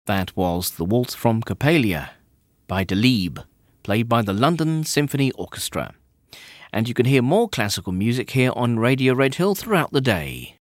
That was The Waltz from Coppelia by Delibes, played by the London Symphony Orchestra. And you can hear more classical music here on Radio Red Hill throughout the day.